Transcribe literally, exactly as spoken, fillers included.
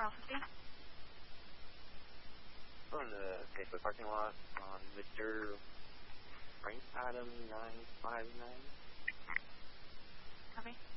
Alpha C. Going to take the parking lot on Mister Frank Adam nine five nine. Copy.